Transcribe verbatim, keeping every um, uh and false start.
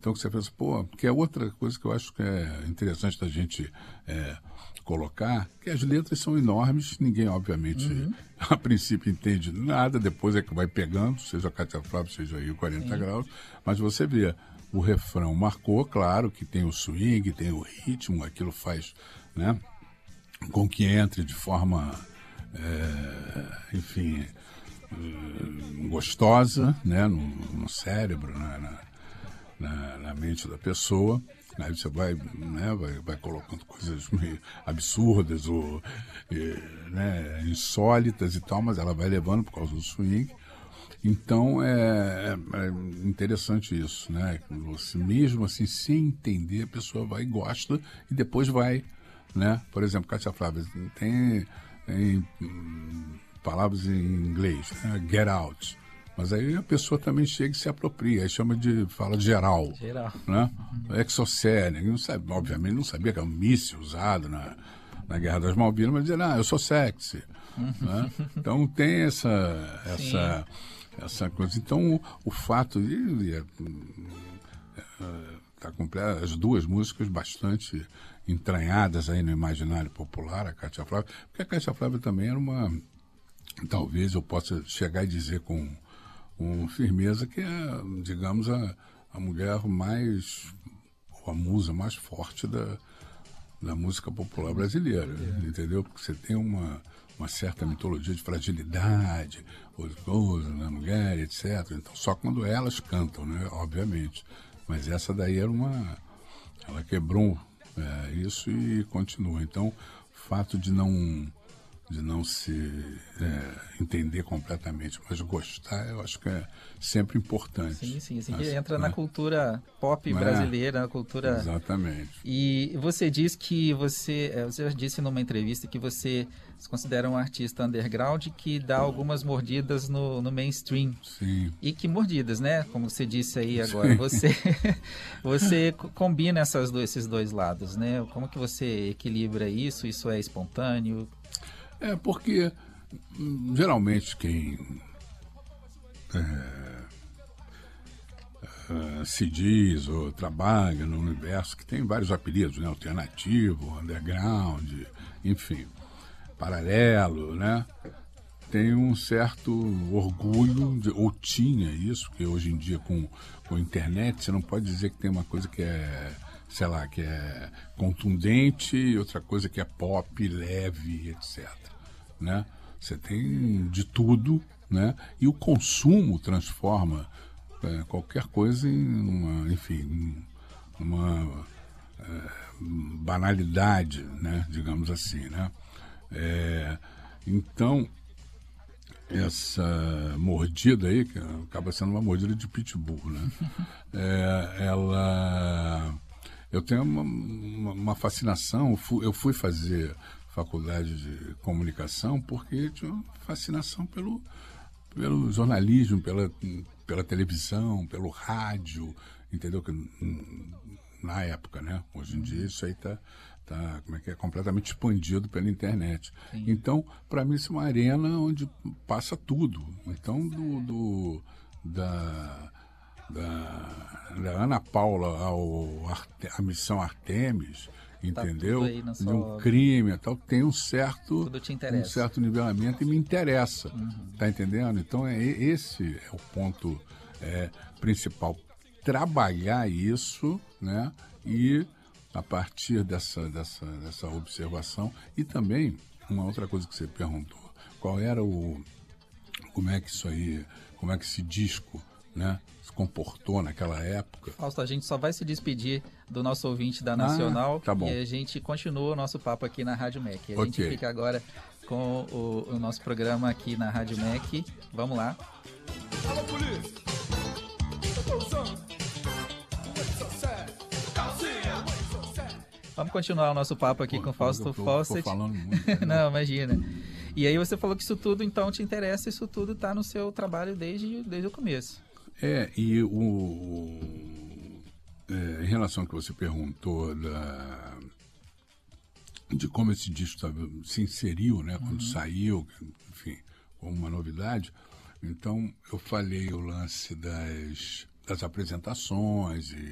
Então, que você pensa, pô, que é outra coisa que eu acho que é interessante da gente é, colocar, que as letras são enormes, ninguém, obviamente, uhum. a princípio entende nada, depois é que vai pegando, seja a Cátia Flávia, seja aí o quarenta graus, mas você vê, o refrão marcou, claro, que tem o swing, tem o ritmo, aquilo faz, né, com que entre de forma, é, enfim, é, gostosa, né, no, no cérebro, né, na, Na, na mente da pessoa, aí você vai, né, vai, vai colocando coisas meio absurdas ou e, né, insólitas e tal, mas ela vai levando por causa do swing. Então é, é interessante isso, né? Você mesmo assim, sem entender, a pessoa vai e gosta e depois vai, né? Por exemplo, Cátia Flávia tem, tem hum, palavras em inglês, né? Get out. Mas aí a pessoa também chega e se apropria, aí chama de, fala de geral, geral. Né? Uhum. Exocet, ninguém não sabe, obviamente não sabia que era um míssil usado na, na Guerra das Malvinas, mas dizia, ah, eu sou sexy. Uhum. Né? Então tem essa, essa, essa coisa. Então o, o fato de é, é, tá completo, as duas músicas bastante entranhadas aí no imaginário popular, a Cátia Flávia, porque a Cátia Flávia também era uma, talvez eu possa chegar e dizer com com firmeza que é, digamos, a, a mulher mais, ou a musa mais forte da, da música popular brasileira, é. Entendeu? Porque você tem uma, uma certa mitologia de fragilidade, os na mulher, etcétera. Então, só quando elas cantam, né? Obviamente. Mas essa daí era uma... Ela quebrou é, isso e continua. Então, o fato de não... de não se é, entender completamente, mas gostar, eu acho que é sempre importante. Sim, sim, assim, Mas, entra né? na cultura pop é, brasileira, na cultura... Exatamente. E você diz que você, você já disse numa entrevista que você se considera um artista underground que dá algumas mordidas no, no mainstream. Sim. E que mordidas, né? Como você disse aí agora, você, você combina essas dois, esses dois lados, né? Como que você equilibra isso? Isso é espontâneo? É, porque geralmente quem é, é, se diz ou trabalha no universo, que tem vários apelidos, né? Alternativo, underground, enfim, paralelo, né? Tem um certo orgulho, de, ou tinha isso, que hoje em dia com, com a internet você não pode dizer que tem uma coisa que é... sei lá, que é contundente e outra coisa que é pop, leve, etcétera. Né? Você tem de tudo, né? E o consumo transforma é, qualquer coisa em uma, enfim, uma é, banalidade, né? Digamos assim, né? É, então, essa mordida aí, que acaba sendo uma mordida de pitbull, né? É, ela... Eu tenho uma, uma, uma fascinação, eu fui, eu fui fazer faculdade de comunicação porque tinha uma fascinação pelo, pelo jornalismo, pela, pela televisão, pelo rádio, entendeu? Que, na época, né? Hoje em dia isso aí está tá, como é que é, completamente expandido pela internet. Sim. Então, para mim, isso é uma arena onde passa tudo. Então, do, do da... Da, da Ana Paula ao Arte, a missão Artemis, entendeu? Tá de um crime e tal, tem um certo, tudo te interessa. um certo nivelamento e me interessa, uhum. Tá entendendo? Então é, esse é o ponto é, principal, trabalhar isso, né? E a partir dessa, dessa, dessa observação e também uma outra coisa que você perguntou, qual era o, como é que isso aí, como é que esse disco, né, se comportou naquela época. Fausto, a gente só vai se despedir do nosso ouvinte da Nacional, ah, tá bom. E a gente continua o nosso papo aqui na Rádio M E C. A okay. gente fica agora com o, o nosso programa aqui na Rádio M E C. Vamos lá. Alô, polícia! Eu tô usando. Vamos continuar o nosso papo aqui Pô, com o Fausto Fawcett. Falando muito, né? Não, imagina. E aí você falou que isso tudo, então, te interessa, isso tudo está no seu trabalho desde, desde o começo. É, e o, o é, em relação ao que você perguntou da, de como esse disco se inseriu, né, quando uhum. saiu, enfim, como uma novidade, então eu falei o lance das, das apresentações e